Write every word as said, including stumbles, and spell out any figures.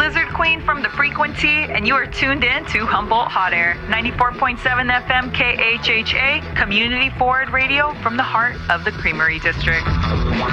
Lizard Queen from the Frequency, and you are tuned in to Humboldt Hot Air, ninety-four point seven F M K H H A, community forward radio from the heart of the Creamery District.